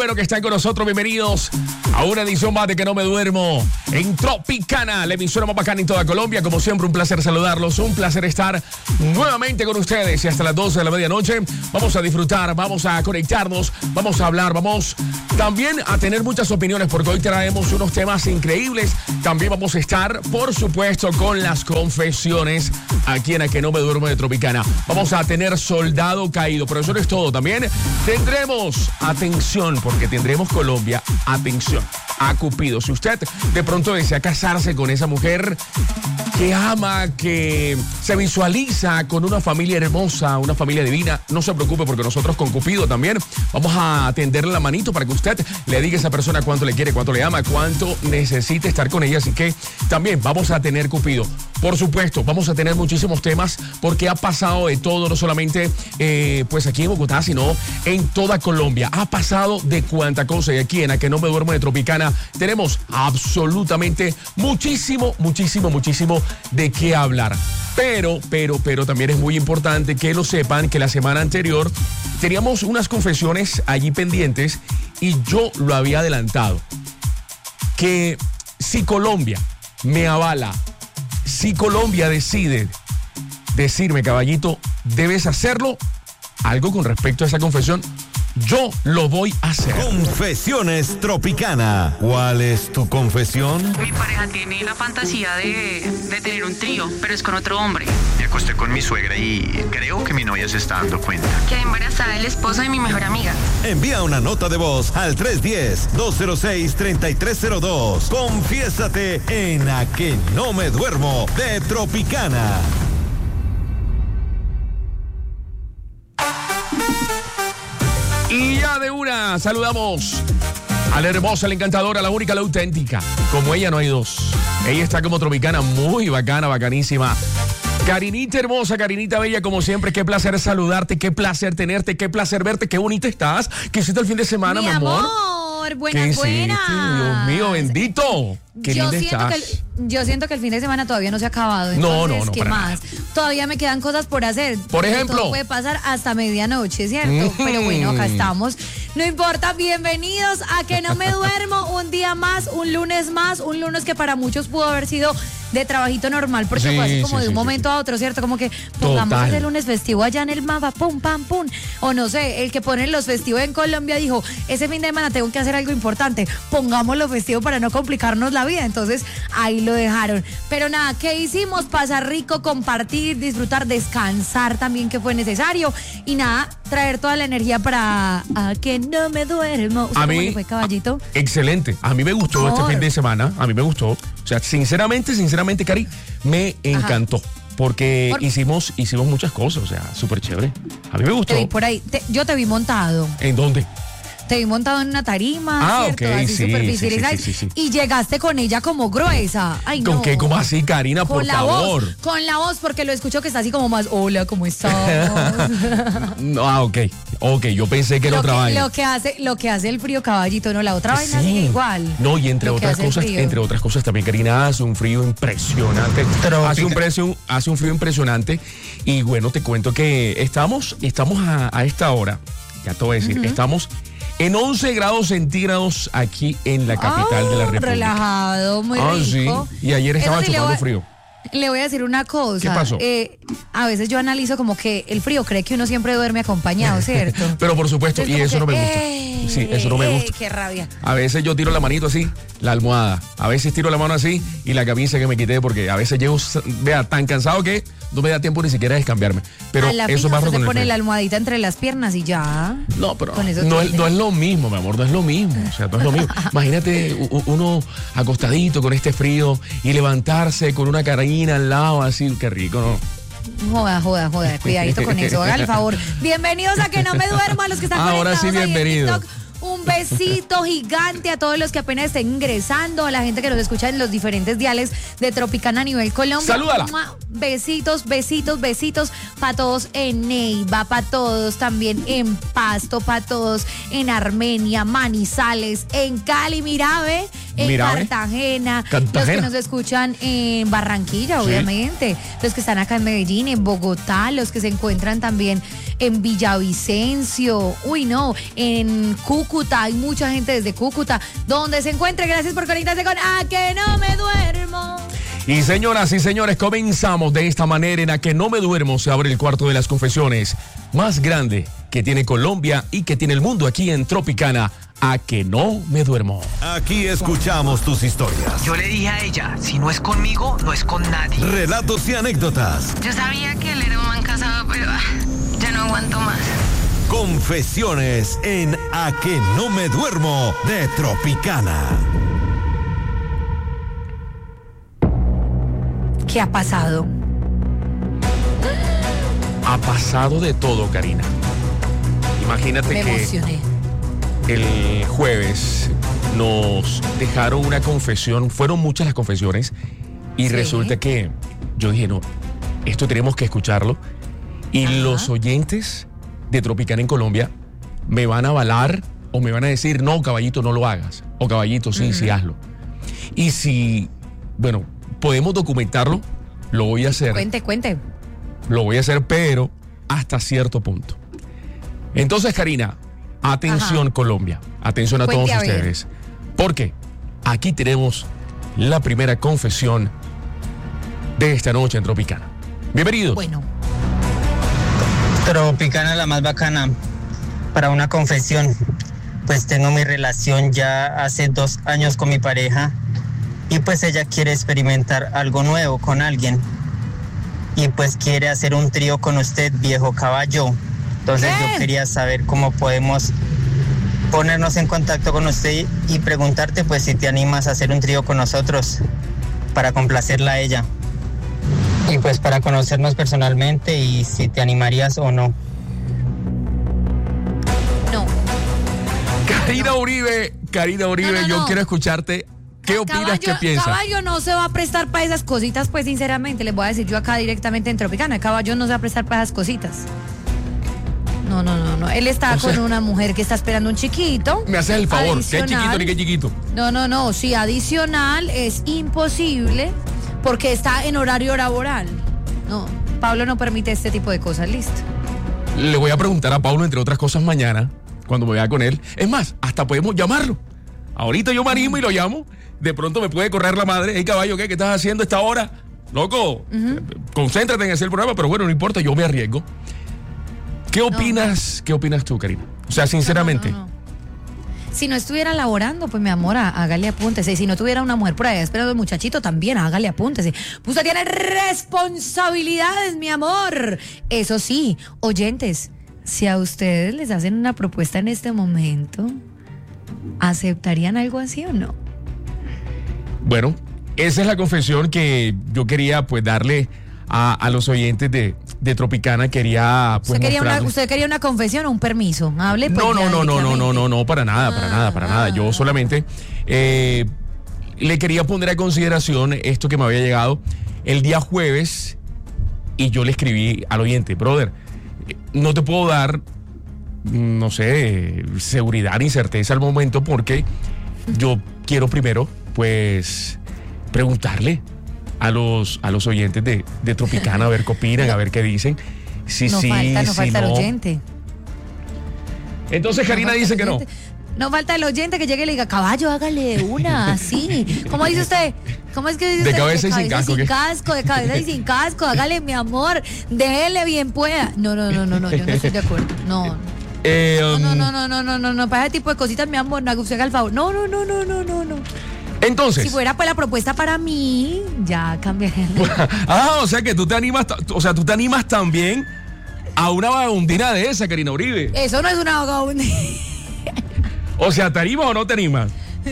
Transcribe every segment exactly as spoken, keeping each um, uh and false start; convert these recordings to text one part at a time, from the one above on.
Pero que están con nosotros, bienvenidos a una edición más de Que No Me Duermo en Tropicana, la emisora más bacana en toda Colombia. Como siempre, un placer saludarlos, un placer estar nuevamente con ustedes y hasta las doce de la medianoche vamos a disfrutar, vamos a conectarnos, vamos a hablar, vamos también a tener muchas opiniones porque hoy traemos unos temas increíbles. También vamos a estar, por supuesto, con las confesiones aquí en A Que No Me Duermo de Tropicana. Vamos a tener soldado caído, pero eso no es todo. También tendremos, atención, porque tendremos Colombia, atención, a Cupido. Si usted de pronto desea casarse con esa mujer que ama, que se visualiza con una familia hermosa, una familia divina, no se preocupe porque nosotros con Cupido también vamos a tenderle la manito para que usted le diga a esa persona cuánto le quiere, cuánto le ama, cuánto necesita estar con ella. Así que también vamos a tener Cupido. Por supuesto, vamos a tener muchísimos temas porque ha pasado de todo, no solamente eh, pues aquí en Bogotá, sino en toda Colombia. Ha pasado de cuánta cosa. Y aquí en A Que No Me Duermo de Tropicana tenemos absolutamente muchísimo, muchísimo, muchísimo de qué hablar. Pero, pero, pero también es muy importante que lo sepan que la semana anterior teníamos unas confesiones allí pendientes y yo lo había adelantado. Que si Colombia me avala, si Colombia decide decirme, caballito, debes hacerlo, algo con respecto a esa confesión, yo lo voy a hacer. Confesiones Tropicana. ¿Cuál es tu confesión? Mi pareja tiene la fantasía de, de tener un trío, pero es con otro hombre. Me acosté con mi suegra y creo que mi novia se está dando cuenta. Quedé embarazada del esposo de mi mejor amiga. Envía una nota de voz al tres uno cero, dos cero seis, tres tres cero dos. Confiésate en A Que No Me Duermo de Tropicana. Y ya de una saludamos a la hermosa, la encantadora, la única, la auténtica. Como ella no hay dos. Ella está como Tropicana, muy bacana, bacanísima. Karinita hermosa, Karinita bella, como siempre, qué placer saludarte, qué placer tenerte, qué placer verte, qué bonita estás. ¿Qué hiciste el fin de semana, mi, mi amor? amor? Buenas, ¿Qué buenas. hiciste? Dios mío, bendito. Qué yo linda siento, estás. que el, yo siento que el fin de semana todavía no se ha acabado. No, Entonces, no, no, ¿qué para más? nada. Todavía me quedan cosas por hacer. Por ejemplo. Todo puede pasar hasta medianoche, ¿cierto? Mm. Pero bueno, acá estamos. No importa, bienvenidos a Que No Me Duermo. Un día más, un lunes más, un lunes que para muchos pudo haber sido de trabajito normal, porque Sí, fue así como sí, de un sí, momento sí. a otro, ¿cierto? Como que pongamos Total. el lunes festivo allá en el mapa, pum, pam, pum. O no sé, el que pone los festivos en Colombia dijo, ese fin de semana tengo que hacer algo importante, pongámoslo festivo para no complicarnos la vida. Entonces, ahí lo dejaron. Pero nada, ¿qué hicimos? Pasar rico, compartir, disfrutar, descansar también, que fue necesario. Y nada, traer toda la energía para A Que No Me Duermo. ¿Usted A cómo mí, le fue, caballito? Excelente. A mí me gustó Por. este fin de semana. A mí me gustó. O sea, sinceramente, sinceramente, Cari, me encantó. Porque Por. hicimos, hicimos muchas cosas. O sea, súper chévere. A mí me gustó. Te vi por ahí. Te- yo te vi montado. ¿En dónde? Te vi montado en una tarima, Ah, ¿cierto? ok, Así sí, súper sí, visibilizada. sí, sí, sí, sí. Y llegaste con ella como gruesa. Ay, ¿Con no. qué? ¿Cómo así, Karina? Con Por la favor. voz, con la voz, porque lo escucho que está así como más, hola, ¿cómo estamos? No, ah, ok. Ok, yo pensé que era lo, otra que, vaina. lo que hace, lo que hace el frío, caballito, no, la otra vaina Sí. sigue igual. No, y entre Lo que otras hace el cosas, frío. entre otras cosas también, Karina, hace un frío impresionante. Hace un, precio, hace un frío impresionante. Y bueno, te cuento que estamos, estamos a, a esta hora, ya te voy a decir, uh-huh. estamos en once grados centígrados aquí en la capital oh, de la República. Relajado, muy ah, rico. Sí. Y ayer estaba sí chupando voy, frío. Le voy a decir una cosa. ¿Qué pasó? Eh, a veces yo analizo como que el frío cree que uno siempre duerme acompañado, ¿cierto? Pero por supuesto, Entonces, y eso que, no me gusta. Eh, Sí, eso no me eh, gusta. Qué rabia. A veces yo tiro la manito así, la almohada. A veces tiro la mano así y la camisa que me quité porque a veces llego, vea, tan cansado que no me da tiempo ni siquiera de descambiarme. Pero a la eso fija pasa usted con se el pone frío. la almohadita entre las piernas y ya. No, pero Con eso no, es, tiene. no es lo mismo, mi amor, no es lo mismo. O sea, no es lo mismo. Imagínate u- uno acostadito con este frío y levantarse con una carina al lado, así, qué rico, ¿no? Joda, joda, joda. Cuidadito con eso. Haga el favor. Bienvenidos a Que No Me Duermo, a los que están Ahora sí, conectados ahí en bienvenido. TikTok. Un besito gigante a todos los que apenas estén ingresando, a la gente que nos escucha en los diferentes diales de Tropicana a nivel Colombia. ¡Salúdala! ¡Mua! Besitos, besitos, besitos para todos en Neiva, para todos también en Pasto, para todos en Armenia, Manizales, en Cali, Mirabe, en Mirabe. Cartagena, Cartagena. los que nos escuchan en Barranquilla, Sí. obviamente, los que están acá en Medellín, en Bogotá, los que se encuentran también en Villavicencio, uy no, en Cúcuta, hay mucha gente desde Cúcuta, donde se encuentre. Gracias por conectarse con A Que No Me Duermo. Y señoras y señores, comenzamos de esta manera. En A Que No Me Duermo se abre el cuarto de las confesiones más grande que tiene Colombia y que tiene el mundo aquí en Tropicana. A Que No Me Duermo. Aquí escuchamos tus historias, Yo le dije a ella, si no es conmigo, no es con nadie. relatos y anécdotas. Yo sabía que él era un man casado, pero ah, ya no aguanto más. Confesiones en A Que No Me Duermo de Tropicana. ¿Qué ha pasado? Ha pasado de todo, Karina. Imagínate Me que emocioné. el jueves nos dejaron una confesión, fueron muchas las confesiones, y Sí. resulta que yo dije, no, esto tenemos que escucharlo, y Ajá. los oyentes de Tropicana en Colombia me van a avalar o me van a decir, no, caballito, no lo hagas, o caballito, sí, sí, hazlo. Y si, bueno, podemos documentarlo, lo voy a hacer. Cuente, cuente. Lo voy a hacer, pero hasta cierto punto. Entonces, Karina, atención, Ajá. Colombia. Atención a Cuente, todos a ver. ustedes. Porque aquí tenemos la primera confesión de esta noche en Tropicana. Bienvenidos. Bueno, Tropicana, la más bacana. Para una confesión, pues tengo mi relación ya hace dos años con mi pareja y pues ella quiere experimentar algo nuevo con alguien y pues quiere hacer un trío con usted, viejo caballo. Entonces ¿Qué? yo quería saber cómo podemos ponernos en contacto con usted y preguntarte pues si te animas a hacer un trío con nosotros para complacerla a ella. Y pues para conocernos personalmente y si te animarías o no. no. Karina Uribe, Karina Uribe, No, no, yo no. quiero escucharte. ¿Qué opinas? Caballo, ¿Qué piensas? Caballo no se va a prestar para esas cositas, pues sinceramente, les voy a decir yo acá directamente en Tropicana, Caballo no se va a prestar para esas cositas. No, no, no, no. Él está O sea- con una mujer que está esperando un chiquito. Me haces el favor. ¿Qué Adicional. chiquito ni qué chiquito? No, no, no. Sí, adicional es imposible porque está en horario laboral. No, Pablo no permite este tipo de cosas, listo. Le voy a preguntar a Pablo, entre otras cosas, mañana, cuando me vea con él. Es más, hasta podemos llamarlo. Ahorita yo me animo y lo llamo. De pronto me puede correr la madre. Hey, caballo, ¿qué? ¿Qué estás haciendo a esta hora? Loco, eh, concéntrate en hacer el programa, pero bueno, no importa, yo me arriesgo. ¿Qué opinas? ¿Qué opinas tú, Karina? O sea, sinceramente. No, no, no. Si no estuviera laborando, pues mi amor, há- hágale apúntese. Y si no tuviera una mujer por ahí esperando al muchachito, también hágale apúntese. Usted tiene responsabilidades, mi amor. Eso sí, oyentes, si a ustedes les hacen una propuesta en este momento, ¿aceptarían algo así o no? Bueno, esa es la confesión que yo quería pues darle a, a los oyentes de, de Tropicana. Quería pues ¿Usted quería, una, mostrarles- ¿Usted quería una confesión o un permiso? Hable pues. No, no, ya no, no, no, no, directamente. no, no, para nada, para Ah, nada, para nada. Yo ah. solamente eh, le quería poner a consideración esto que me había llegado el día jueves y yo le escribí al oyente, brother, eh, no te puedo dar, no sé, seguridad ni certeza al momento porque yo quiero primero, pues, preguntarle a los, a los oyentes de, de Tropicana a ver qué opinan, a ver qué dicen. Si No sí, falta, no si falta el no. oyente. Entonces Karina No falta dice el que no. oyente. No falta el oyente que llegue y le diga, caballo, hágale de una, así. ¿Cómo dice usted? ¿Cómo es que dice De usted? cabeza y sin casco, sin ¿qué? casco, de cabeza y sin casco, hágale, mi amor, déjele bien pueda. No, no, no, no, no, yo no estoy de acuerdo. No, Eh, no, um, no, no, no, no, no, no, no, para ese tipo de cositas, mi amor, no haga usted el favor. No, no, no, no, no, no, no. Entonces. Si fuera pues la propuesta para mí, ya cambiaría. Ah, o sea que tú te animas, ta- o sea, tú te animas también a una vagabundina de esa, Karina Uribe. Eso no es una vagabundía. O sea, ¿te animas o no te animas?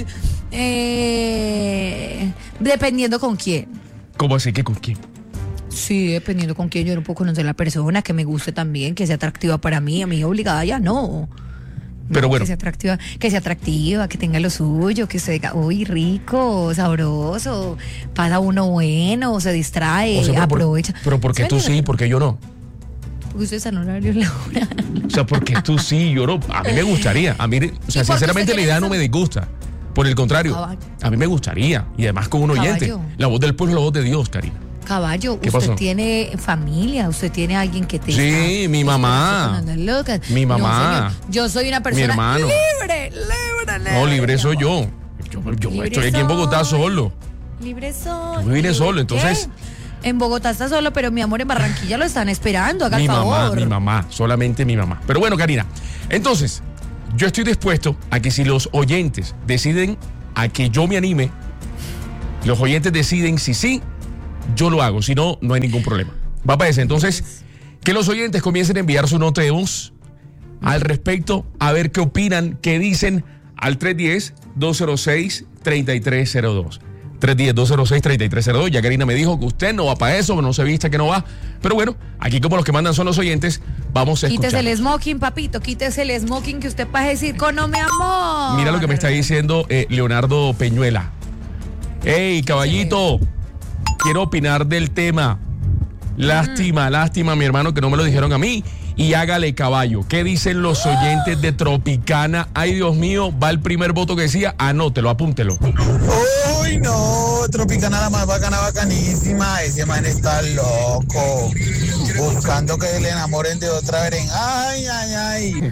Eh, dependiendo con quién. ¿Cómo así que con quién? Sí, dependiendo con quién yo no puedo conocer la persona, que me guste también, que sea atractiva para mí, a mí obligada ya no. Pero No, bueno. Que sea atractiva, que sea atractiva, que tenga lo suyo, que se diga, uy, rico, sabroso, pasa uno bueno, se distrae, O sea, pero por- aprovecha. pero ¿por qué tú sí y por qué yo no? Porque usted está en horario laboral. O sea, ¿por qué tú sí y yo no? A mí me gustaría. A mí, o sea, ¿Y por qué sinceramente usted la quiere idea no eso? me disgusta. Por el contrario, Caballo. a mí me gustaría. Y además con un oyente. Caballo. La voz del pueblo es la voz de Dios, Karina. Caballo, ¿Qué usted pasó? tiene familia, usted tiene alguien que te Sí, está- mi mamá. está loca. Mi No, mamá. señor, yo soy una persona hermano. libre, libre, libre. No, libre mi soy amor. yo. Yo, yo Libre estoy aquí en Bogotá soy. solo. Libre soy. Yo me vine solo, entonces- ¿Qué? En Bogotá está solo, pero mi amor, en Barranquilla lo están esperando, haga Mi el favor. mamá, mi mamá, solamente mi mamá. Pero bueno, Karina, entonces, yo estoy dispuesto a que si los oyentes deciden a que yo me anime, los oyentes deciden si sí, yo lo hago. Si no, no hay ningún problema. Va para ese. Entonces, que los oyentes comiencen a enviar su nota de voz al respecto, a ver qué opinan, qué dicen al tres uno cero, dos cero seis, tres tres cero dos. tres uno cero, dos cero seis, tres tres cero dos. Ya Karina me dijo que usted no va para eso, no se vista que no va. Pero bueno, aquí como los que mandan son los oyentes, vamos a escuchar. Quítese el smoking, papito, quítese el smoking que usted puede decir con no, mi amor. Mira lo que me está diciendo eh, Leonardo Peñuela. Hey, caballito, quiero opinar del tema. Lástima, lástima, mi hermano, que no me lo dijeron a mí. Y hágale, caballo. ¿Qué dicen los oyentes de Tropicana? Ay, Dios mío, va el primer voto que decía. Anótelo, apúntelo. Uy, no, Tropicana la más bacana, bacanísima. Ese man está loco. Buscando que le enamoren de otra berenjena. Ay, ay, ay.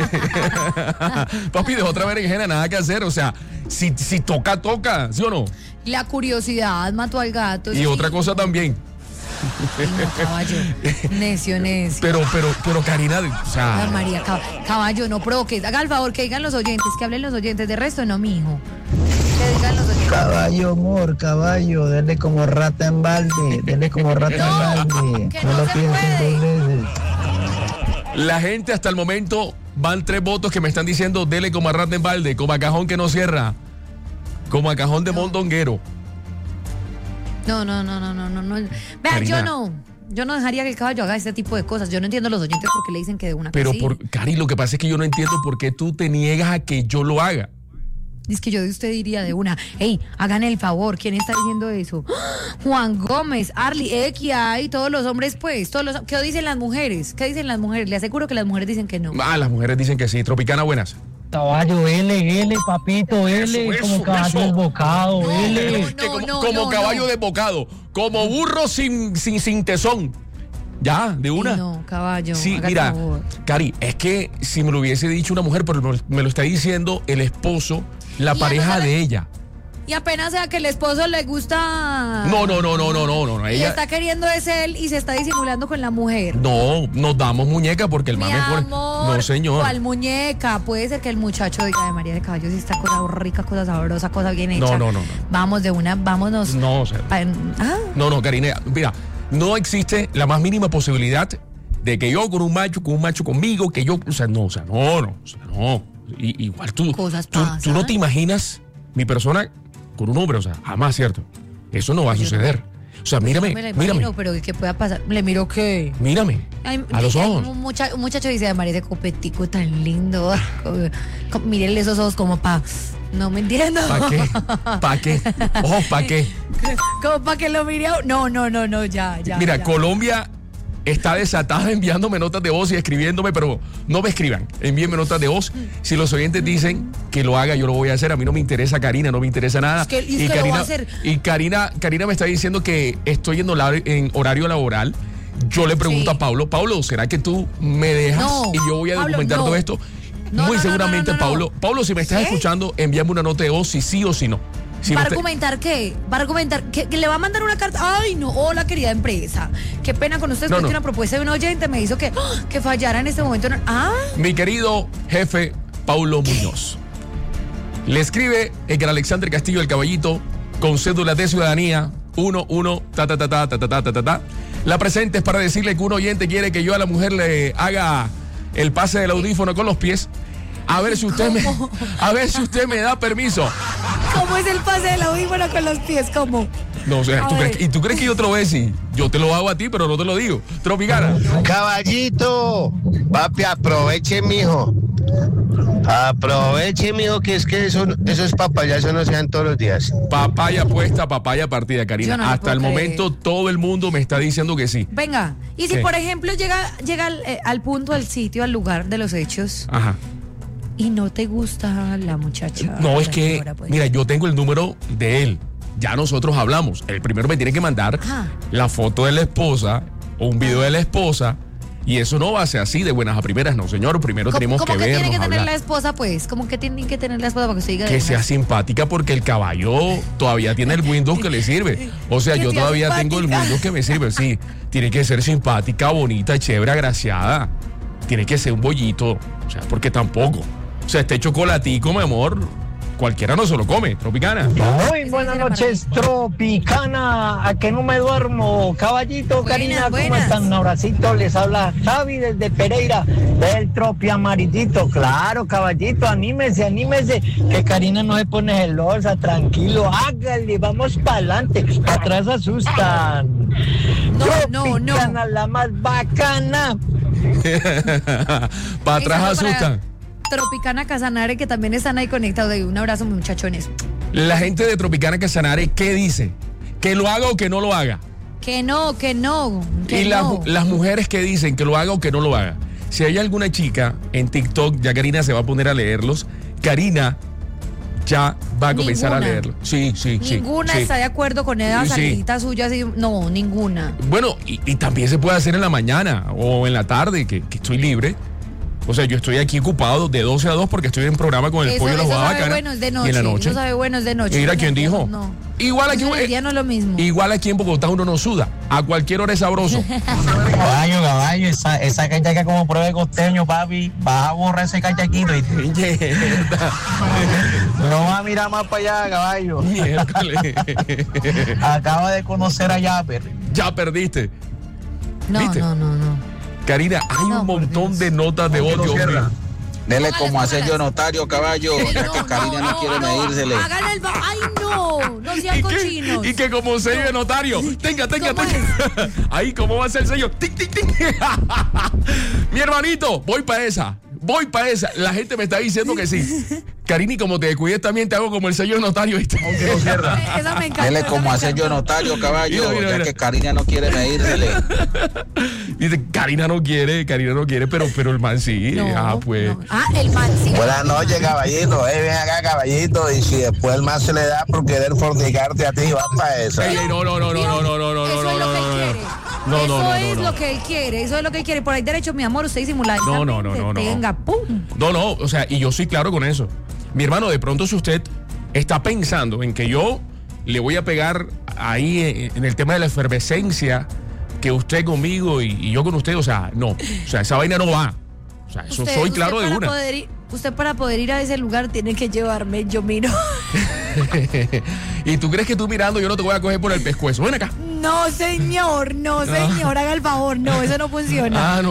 Papi, de otra berenjena, nada que hacer. O sea, si, si toca, toca, ¿sí o no? La curiosidad mató al gato. Y sí. otra cosa también. Ay, no, caballo. Necio, necio. Pero, pero, pero, Karina, o sea. Ay, María, cab- caballo, no provoques. Haga el favor que digan los oyentes, que hablen los oyentes. De resto, no, mijo. Que digan los oyentes. Caballo, amor, caballo, dele como rata en balde, dele como rata No, en balde. que No no lo se piensen puede. dos veces. La gente hasta el momento van tres votos que me están diciendo dele como a rata en balde, como a cajón que no cierra, como a cajón de mondonguero. No, no, no, no, no, no, no. Vea, Karina. yo no. Yo no dejaría que el caballo haga este tipo de cosas. Yo no entiendo a los oyentes porque le dicen que de una Pero, que sí. por, Cari, lo que pasa es que yo no entiendo por qué tú te niegas a que yo lo haga. Es que yo de usted diría de una, hey, hagan el favor, ¿quién está diciendo eso? ¡Ah! Juan Gómez, Arly, Equia y todos los hombres, pues, todos los, ¿qué dicen las mujeres? ¿Qué dicen las mujeres? Le aseguro que las mujeres dicen que no. Ah, las mujeres dicen que sí. Tropicana, buenas. Caballo, L, L, papito, L, Eso, como eso, caballo eso. desbocado, No, L. no, Que como no, como no, caballo no. desbocado, como burro sin, sin, sin tesón. Ya, de una. No, caballo, Sí, haga el mira, favor. Cari, es que si me lo hubiese dicho una mujer, pero me, me lo está diciendo el esposo, la Y pareja además- de ella. Y apenas sea que el esposo le gusta... No, no, no, no, no, no, no. no, Y Ella, está queriendo es él y se está disimulando con la mujer. no, nos damos muñeca porque el Mi mame pone. amor, No, señor. ¿cuál muñeca? Puede ser que el muchacho diga de María de Caballo, si esta cosa rica, cosa sabrosa, cosa bien hecha. No, no, no, no. Vamos de una, vámonos. No, o sea, Pa- ah, no, no, Karina, mira, no existe la más mínima posibilidad de que yo con un macho, con un macho conmigo, que yo, o sea, no, o sea, no, no, o sea, no. I- igual tú, Cosas tú, pasan. tú no te imaginas mi persona con un hombre, o sea, jamás, ¿cierto? Eso no va a suceder. O sea, mírame, me la imagino, mírame, pero ¿qué pueda pasar? Le miro que... mírame, Ay, a los ay, ojos. Un, mucha- un muchacho dice de María de copetico tan lindo. Mírenle esos ojos como pa... No me entiendo. ¿Para qué? ¿Para qué? Ojo, ¿para qué? Como para que lo mire. a- No, no, no, no, ya, ya. Mira, ya. Colombia está desatada enviándome notas de voz y escribiéndome, pero no me escriban, envíenme notas de voz. Si los oyentes dicen que lo haga, yo lo voy a hacer. A mí no me interesa Karina, no me interesa nada. Es que- y es que lo Karina, va a hacer. y Karina, Karina me está diciendo que estoy en horario, en horario laboral. Yo le pregunto Sí. a Pablo, Pablo, ¿será que tú me dejas No, y yo voy a Pablo, documentar no. todo esto? No, Muy no, no, seguramente, no, no, no. Pablo. Pablo, si me estás ¿Qué? escuchando, envíame una nota de voz si sí o si no. Si ¿Va a me está- argumentar qué? ¿Va a argumentar que, que le va a mandar una carta? Ay, no, hola querida empresa. Qué pena con ustedes, No, porque no. una propuesta de un oyente me hizo que, ¡ah! que fallara en este momento. Ah, Mi querido jefe Paulo Muñoz. Le escribe Edgar Alexander Castillo el Caballito con cédula de ciudadanía uno uno ta ta ta ta ta ta ta ta ta ta. La presente es para decirle que un oyente quiere que yo a la mujer le haga el pase del audífono con los pies. A ver si usted me ¿Cómo? a ver si usted me da permiso. ¿cómo es el pase del audífono con los pies? ¿Cómo? No, o sea, A ¿tú ver. crees que- ¿y tú crees que yo te lo voy a decir? Yo te lo hago a ti, pero no te lo digo. Tropicana. Caballito, papi, aproveche, mijo. Aproveche, mijo, que es que eso, eso es papaya, eso no se dan todos los días. Papaya puesta, papaya partida, Karina. Yo no le Hasta puedo el creer. momento todo el mundo me está diciendo que sí. Venga, y si ¿Qué? por ejemplo llega, llega al, eh, al punto, al sitio, al lugar de los hechos Ajá. y no te gusta la muchacha. No, la es que, señora, pues. mira, yo tengo el número de él. ya nosotros hablamos. El primero me tiene que mandar Ajá. la foto de la esposa o un video de la esposa. Y eso no va a ser así de buenas a primeras, no, señor. Primero ¿Cómo, tenemos cómo que que vernos, tiene que tener hablar. la esposa, pues? ¿Cómo que tiene que tener la esposa para que usted diga de Que una? sea simpática porque el caballo todavía tiene el Windows que le sirve. O sea, Que yo sea todavía simpática. tengo el Windows que me sirve, sí. Tiene que ser simpática, bonita, chévere, agraciada. Tiene que ser un bollito. O sea, porque tampoco. O sea, este chocolatico, mi amor, cualquiera no se lo come. Tropicana. Muy buenas noches, Tropicana. A que no me duermo. Caballito, Buenas, Karina, ¿cómo buenas. están? Un abracito. Les habla Javi desde Pereira, del Tropi Amarillito. Claro, caballito, anímese, anímese. Que Karina no se pone celosa. Tranquilo, hágale, vamos para adelante. Atrás asustan. No, no, no. Tropicana, la más bacana. Para atrás Eso para asustan. Tropicana Casanare, que también están ahí conectados. Un abrazo, muchachones. La gente de Tropicana Casanare, ¿qué dice? ¿Que lo haga o que no lo haga? Que no, que no. Que Y las, no. las mujeres que dicen que lo haga o que no lo haga. Si hay alguna chica en TikTok, ya Karina se va a poner a leerlos. Karina ya va a comenzar Ninguna. a leerlos. Sí, sí, sí. Ninguna sí. está de acuerdo con esa Sí. salidita suya. Así, no, ninguna. Bueno, y, y también se puede hacer en la mañana o en la tarde, que, que estoy libre. O sea, yo estoy aquí ocupado de doce a dos porque estoy en programa con el Eso, pollo de la eso jugada sabe bacana. bueno es de noche. Y en la noche. Eso sabe bueno es de noche. Mira No, quién dijo. No. Igual aquí, Eso en el día no es lo mismo. igual aquí en Bogotá uno no suda. A cualquier hora es sabroso. Caballo, caballo, esa, esa cachaca como prueba de costeño, papi. Vas a borrar ese cachaquito y no vas a mirar más para allá, caballo. Miércoles. Acaba de conocer a Yapper. Ya perdiste. No, ¿Viste? no, no, no. Karina, hay No, un por montón Dios. de notas de voz. Dios mío. Dele Póngale, como hacer yo póngale. notario, caballo, ya que Karina no, quiere medírsele. Hágale el ba- Ay, no. No sean ¿Y qué? cochinos. Y que como sello de notario. Tenga, tenga, ¿Cómo tenga. Ahí, ¿cómo va a ser el sello? Tic, tic, tic. Mi hermanito, voy para esa. Voy para esa. La gente me está diciendo que sí. Karini, como te descuides también te hago como el sello de notario. ¿Viste? Aunque no cierra. Esa me encanta. Dele esa como me hacer yo encantó. notario, caballo, Mira, mira, ya mira. que Karina no quiere medírsele. Dice, Karina no quiere, Karina no quiere, pero, pero el man sí. No, ah, pues. no. Ah, el man sí. Buenas noches, caballito. Eh, ven acá, caballito. Y si después el más se le da por querer fornicarte a ti, vas para eso. Ey, ey, no, no, no, no, no, no, no, no, Eso no, es lo no, que no, él no. quiere. No, no, Eso no, no, es no. lo que él quiere. Eso es lo que él quiere. Por ahí derecho, mi amor, usted disimula. No, no, no, no, no. Tenga, pum. No, no, o sea, y yo soy claro con eso. Mi hermano, de pronto si usted está pensando en que yo le voy a pegar ahí en el tema de la efervescencia, que usted conmigo y, y yo con usted, o sea, no. O sea, esa vaina no va. O sea, eso Usted- soy usted claro de para una. poder ir- usted para poder ir a ese lugar tiene que llevarme, yo miro. ¿Y tú crees que tú mirando yo no te voy a coger por el pescuezo? Ven acá. No, señor, no, señor, haga el favor. No, eso no funciona. Ah, no.